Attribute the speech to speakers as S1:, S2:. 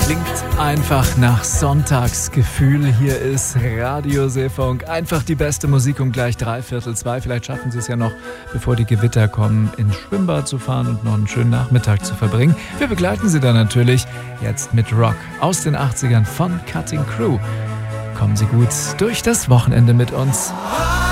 S1: Klingt einfach nach Sonntagsgefühl. Hier ist Radio Seefunk. Einfach die beste Musik um gleich 1:45. Vielleicht schaffen Sie es ja noch, bevor die Gewitter kommen, ins Schwimmbad zu fahren und noch einen schönen Nachmittag zu verbringen. Wir begleiten Sie dann natürlich jetzt mit Rock aus den 80ern von Cutting Crew. Kommen Sie gut durch das Wochenende mit uns.